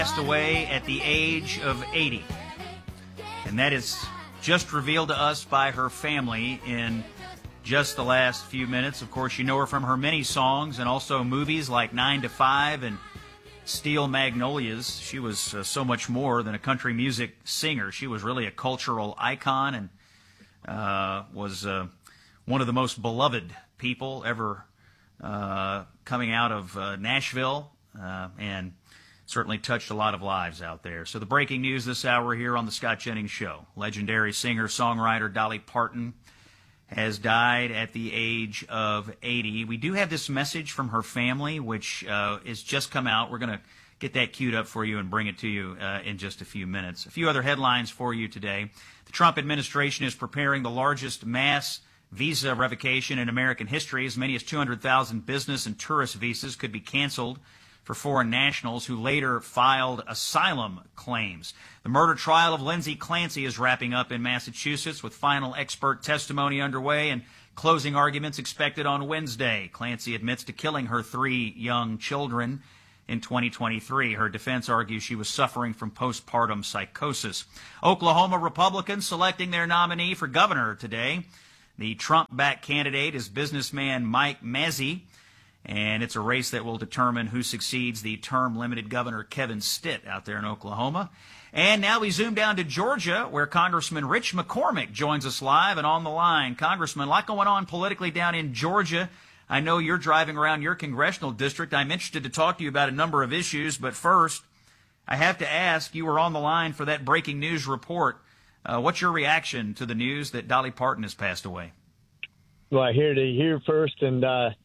Passed away at the age of 80. And that is just revealed to us by her family in just the last few minutes. Of course, you know her from her many songs and also movies like 9 to 5 and Steel Magnolias. She was so much more than a country music singer. She was really a cultural icon and was one of the most beloved people ever coming out of Nashville and certainly touched a lot of lives out there. So the breaking news this hour here on the Scott Jennings Show. Legendary singer-songwriter Dolly Parton has died at the age of 80. We do have this message from her family, which has just come out. We're going to get that queued up for you and bring it to you in just a few minutes. A few other headlines for you today. The Trump administration is preparing the largest mass visa revocation in American history. As many as 200,000 business and tourist visas could be canceled for foreign nationals who later filed asylum claims. The murder trial of Lindsay Clancy is wrapping up in Massachusetts with final expert testimony underway and closing arguments expected on Wednesday. Clancy admits to killing her 3 young children in 2023. Her defense argues she was suffering from postpartum psychosis. Oklahoma Republicans selecting their nominee for governor today. The Trump-backed candidate is businessman Mike Mazzei, and it's a race that will determine who succeeds the term-limited Governor Kevin Stitt out there in Oklahoma. And now we zoom down to Georgia, where Congressman Rich McCormick joins us live and on the line. Congressman, a lot going on politically down in Georgia. I know you're driving around your congressional district. I'm interested to talk to you about a number of issues, but first, I have to ask, you were on the line for that breaking news report. What's your reaction to the news that Dolly Parton has passed away? Well, I hear to hear first, and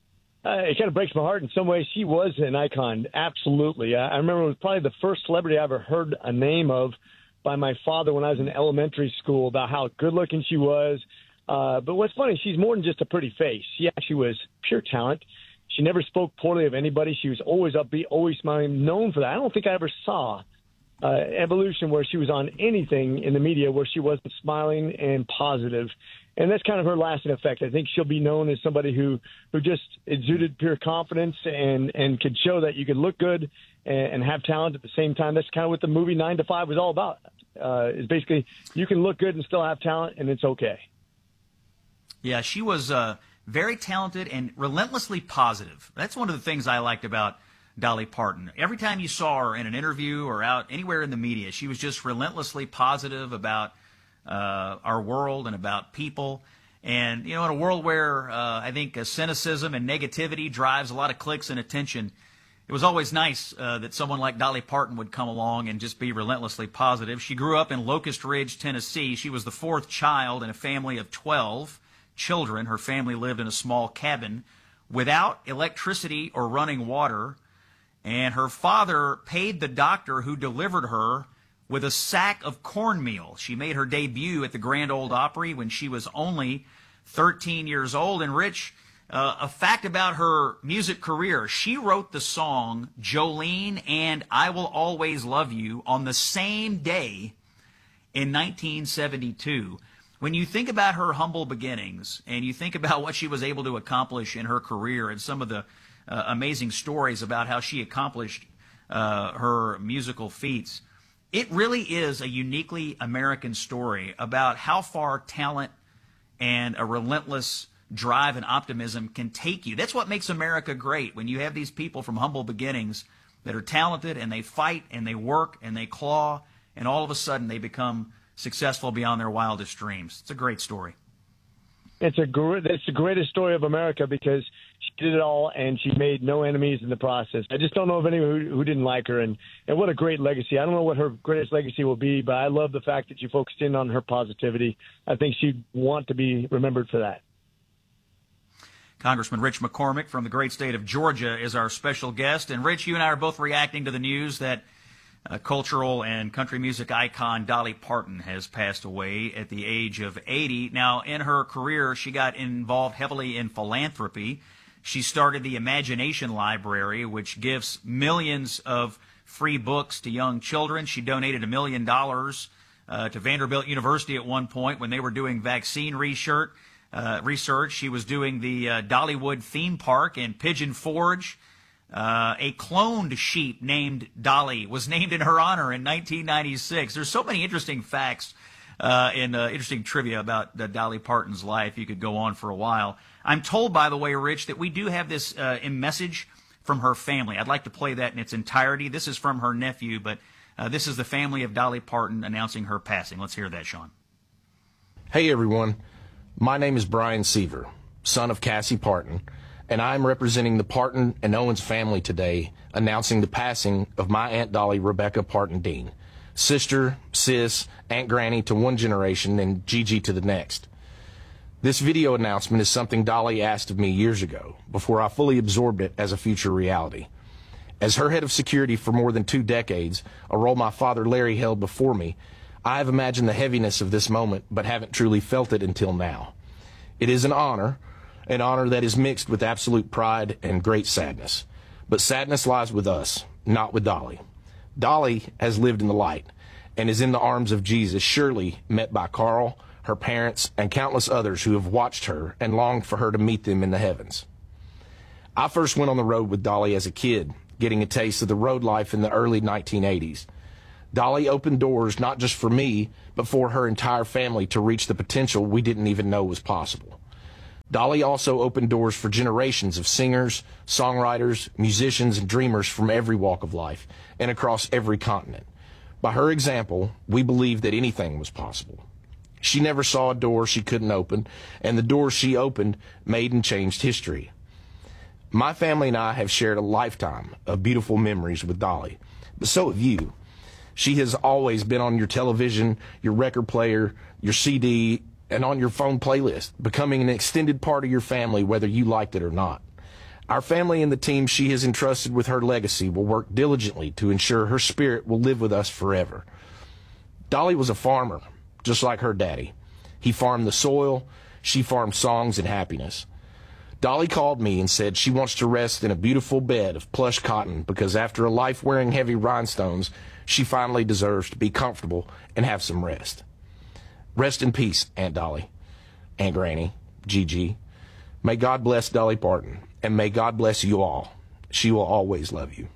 it kind of breaks my heart in some ways. She was an icon, absolutely. I remember it was probably the first celebrity I ever heard a name of by my father when I was in elementary school about how good-looking she was. But what's funny, she's more than just a pretty face. She actually was pure talent. She never spoke poorly of anybody. She was always upbeat, always smiling, known for that. I don't think I ever saw evolution where she was on anything in the media where she wasn't smiling and positive. And that's kind of her lasting effect. I think she'll be known as somebody who just exuded pure confidence and could show that you could look good and have talent at the same time. That's kind of what the movie 9 to 5 was all about. Is basically you can look good and still have talent, and it's okay. Yeah, she was very talented and relentlessly positive. That's one of the things I liked about Dolly Parton. Every time you saw her in an interview or out anywhere in the media, she was just relentlessly positive about our world and about people. And, you know, in a world where I think cynicism and negativity drives a lot of clicks and attention, it was always nice that someone like Dolly Parton would come along and just be relentlessly positive. She grew up in Locust Ridge, Tennessee. She was the 4th child in a family of 12 children. Her family lived in a small cabin without electricity or running water. And her father paid the doctor who delivered her with a sack of cornmeal. She made her debut at the Grand Ole Opry when she was only 13 years old. And Rich, a fact about her music career, she wrote the song Jolene and I Will Always Love You on the same day in 1972. When you think about her humble beginnings and you think about what she was able to accomplish in her career and some of the amazing stories about how she accomplished her musical feats, it really is a uniquely American story about how far talent and a relentless drive and optimism can take you. That's what makes America great, when you have these people from humble beginnings that are talented and they fight and they work and they claw, and all of a sudden they become successful beyond their wildest dreams. It's a great story. It's the greatest story of America because she did it all and she made no enemies in the process. I just don't know of anyone who didn't like her, and what a great legacy. I don't know what her greatest legacy will be, but I love the fact that you focused in on her positivity. I think she'd want to be remembered for that. Congressman Rich McCormick from the great state of Georgia is our special guest. And Rich, you and I are both reacting to the news that cultural and country music icon Dolly Parton has passed away at the age of 80. Now, in her career, she got involved heavily in philanthropy. She started the Imagination Library, which gives millions of free books to young children. She donated $1 million to Vanderbilt University at one point when they were doing vaccine research. She was doing the Dollywood theme park in Pigeon Forge. A cloned sheep named Dolly was named in her honor in 1996. There's so many interesting facts and interesting trivia about Dolly Parton's life. You could go on for a while. I'm told, by the way, Rich, that we do have this message from her family. I'd like to play that in its entirety. This is from her nephew, but this is the family of Dolly Parton announcing her passing. Let's hear that, Sean. Hey, everyone. My name is Brian Seaver, son of Cassie Parton, and I'm representing the Parton and Owens family today, announcing the passing of my Aunt Dolly Rebecca Parton Dean, sister, sis, Aunt Granny to one generation and Gigi to the next. This video announcement is something Dolly asked of me years ago, before I fully absorbed it as a future reality. As her head of security for more than 2 decades, a role my father Larry held before me, I have imagined the heaviness of this moment, but haven't truly felt it until now. It is an honor that is mixed with absolute pride and great sadness. But sadness lies with us, not with Dolly. Dolly has lived in the light and is in the arms of Jesus, surely met by Carl, her parents, and countless others who have watched her and longed for her to meet them in the heavens. I first went on the road with Dolly as a kid, getting a taste of the road life in the early 1980s. Dolly opened doors not just for me, but for her entire family to reach the potential we didn't even know was possible. Dolly also opened doors for generations of singers, songwriters, musicians, and dreamers from every walk of life and across every continent. By her example, we believed that anything was possible. She never saw a door she couldn't open, and the doors she opened made and changed history. My family and I have shared a lifetime of beautiful memories with Dolly, but so have you. She has always been on your television, your record player, your CD, and on your phone playlist, becoming an extended part of your family whether you liked it or not. Our family and the team she has entrusted with her legacy will work diligently to ensure her spirit will live with us forever. Dolly was a farmer, just like her daddy. He farmed the soil, she farmed songs and happiness. Dolly called me and said she wants to rest in a beautiful bed of plush cotton because after a life wearing heavy rhinestones, she finally deserves to be comfortable and have some rest. Rest in peace, Aunt Dolly, Aunt Granny, Gigi. May God bless Dolly Parton, and may God bless you all. She will always love you.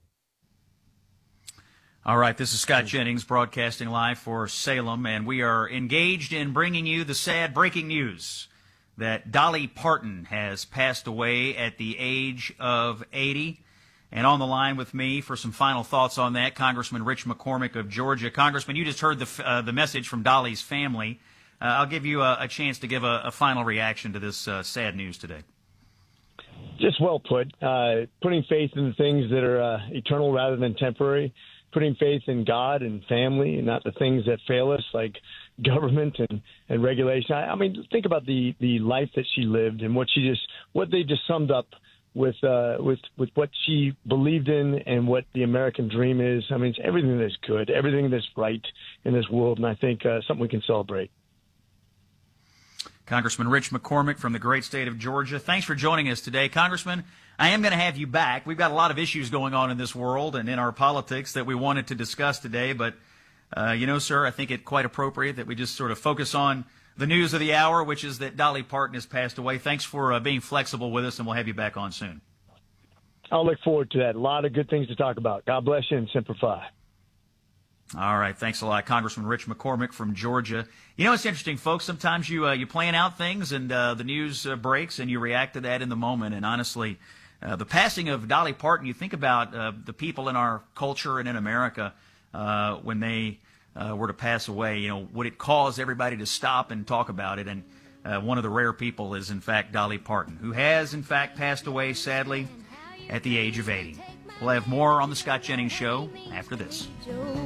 All right, this is Scott Jennings broadcasting live for Salem, and we are engaged in bringing you the sad breaking news that Dolly Parton has passed away at the age of 80. And on the line with me for some final thoughts on that, Congressman Rich McCormick of Georgia. Congressman, you just heard the message from Dolly's family. I'll give you a chance to give a final reaction to this sad news today. Just well put. Putting faith in the things that are eternal rather than temporary. Putting faith in God and family and not the things that fail us like government and regulation. I mean, think about the life that she lived and what they just summed up with what she believed in and what the American dream is. I mean, it's everything that's good, everything that's right in this world, and I think something we can celebrate. Congressman Rich McCormick from the great state of Georgia. Thanks for joining us today. Congressman, I am going to have you back. We've got a lot of issues going on in this world and in our politics that we wanted to discuss today, but sir, I think it's quite appropriate that we just sort of focus on the news of the hour, which is that Dolly Parton has passed away. Thanks for being flexible with us, and we'll have you back on soon. I'll look forward to that. A lot of good things to talk about. God bless you and Semper Fi. All right, thanks a lot, Congressman Rich McCormick from Georgia. You know, it's interesting, folks. Sometimes you plan out things, and the news breaks, and you react to that in the moment. And honestly, the passing of Dolly Parton, you think about the people in our culture and in America when they were to pass away. You know, would it cause everybody to stop and talk about it? And one of the rare people is, in fact, Dolly Parton, who has, in fact, passed away, sadly, at the age of 80. We'll have more on the Scott Jennings Show after this.